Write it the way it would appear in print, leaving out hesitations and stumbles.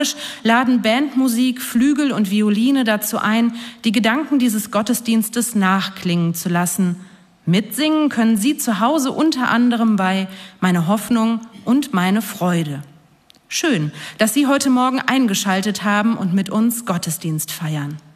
laden Bandmusik, Flügel und Violine dazu ein, die Gedanken dieses Gottesdienstes nachklingen zu lassen. Mitsingen können Sie zu Hause unter anderem bei Meine Hoffnung und meine Freude. Schön, dass Sie heute Morgen eingeschaltet haben und mit uns Gottesdienst feiern.